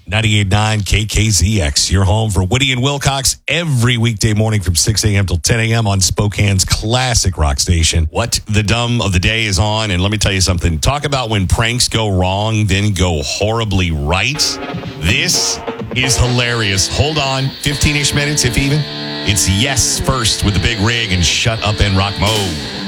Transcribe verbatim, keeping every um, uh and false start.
ninety-eight point nine K K Z X, your home for Woody and Wilcox every weekday morning from six a.m. till ten a.m. on Spokane's classic rock station. What the Dumb of the Day is on, and let me tell you something. Talk about when pranks go wrong, then go horribly right. This is hilarious. Hold on, fifteen-ish minutes, if even. It's Yes first with the big rig and Shut Up and Rock Mode.